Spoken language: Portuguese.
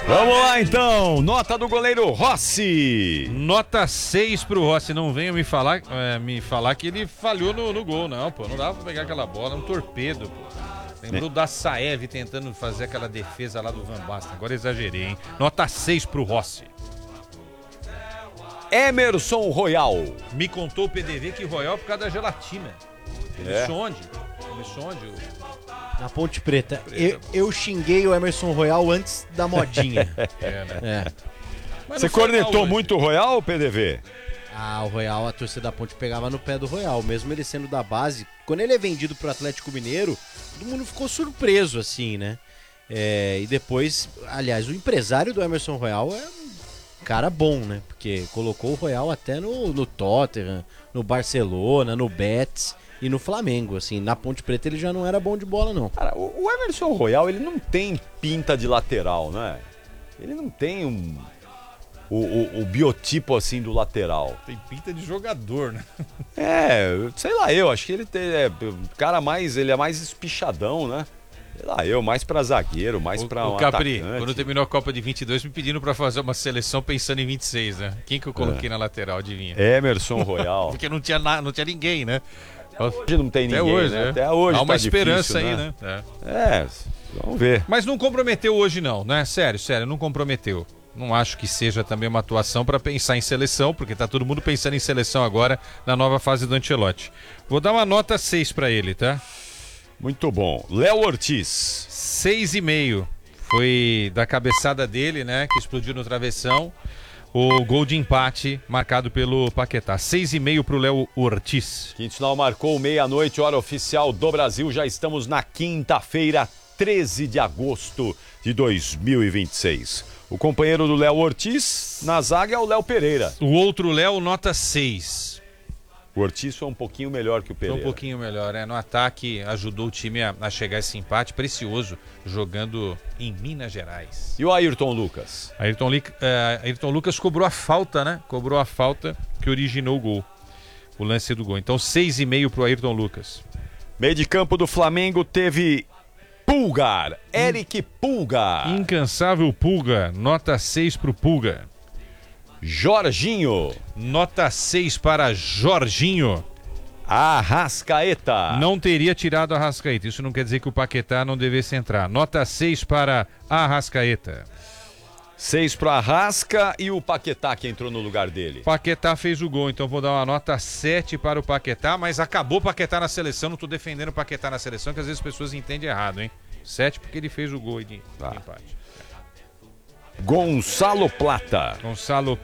Vamos lá então, nota do goleiro Rossi. Nota 6 pro Rossi. Não venha me falar que ele falhou no gol, não, pô. Não dava pra pegar aquela bola, um torpedo, pô. Lembrou da Saev tentando fazer aquela defesa lá do Van Basten. Agora exagerei, hein? Nota 6 pro Rossi. Emerson Royal. Me contou o PDV que Royal é por causa da gelatina. Começou onde? Na Ponte Preta. Eu xinguei o Emerson Royal antes da modinha. Né? Você cornetou muito o Royal, PDV? O Royal, a torcida da Ponte pegava no pé do Royal, mesmo ele sendo da base. Quando ele é vendido pro Atlético Mineiro, todo mundo ficou surpreso, assim, né? E depois, aliás, o empresário do Emerson Royal é um cara bom, né? Porque colocou o Royal até no Tottenham, no Barcelona, no Betis e no Flamengo, assim. Na Ponte Preta ele já não era bom de bola, não. Cara, o Emerson Royal, ele não tem pinta de lateral, né? Ele não tem o biotipo assim do lateral. Tem pinta de jogador, né? Sei lá, eu acho que ele ele é mais espichadão, né? Sei lá, mais pra zagueiro, mais pra um Capri, atacante. quando terminou a Copa de 22, me pedindo pra fazer uma seleção pensando em 26, né? Quem que eu coloquei na lateral, adivinha? Emerson Royal. Porque não tinha ninguém, né? Hoje não tem ninguém, hoje, né? Até hoje há uma tá esperança difícil, aí, né? Vamos ver. Mas não comprometeu hoje não, né? Sério, não comprometeu. Não acho que seja também uma atuação para pensar em seleção, porque tá todo mundo pensando em seleção agora na nova fase do Ancelotti. Vou dar uma nota 6 para ele, tá? Muito bom. Léo Ortiz. 6,5. Foi da cabeçada dele, né? Que explodiu no travessão. O gol de empate marcado pelo Paquetá. 6,5 pro Léo Ortiz. Quinto sinal marcou meia-noite, hora oficial do Brasil. Já estamos na quinta-feira, 13 de agosto de 2026. O companheiro do Léo Ortiz na zaga é o Léo Pereira. O outro Léo, nota 6. O Ortiz foi um pouquinho melhor que o Pereira. Foi um pouquinho melhor, né? No ataque ajudou o time a chegar a esse empate precioso, jogando em Minas Gerais. E o Ayrton Lucas? Ayrton Lucas cobrou a falta, né? Cobrou a falta que originou o gol. O lance do gol. Então 6,5 pro Ayrton Lucas. Meio de campo do Flamengo teve Pulgar. Eric Pulgar. Incansável Pulga. Nota 6 pro Pulga. Jorginho. Nota 6 para Jorginho. Arrascaeta. Não teria tirado a Arrascaeta. Isso não quer dizer que o Paquetá não devesse entrar. Nota 6 para Arrascaeta. 6 para Arrasca e o Paquetá que entrou no lugar dele. Paquetá fez o gol, então vou dar uma nota 7 para o Paquetá, mas acabou o Paquetá na seleção. Não estou defendendo o Paquetá na seleção, que às vezes as pessoas entendem errado, hein? 7 porque ele fez o gol de empate. Gonçalo Plata. Gonçalo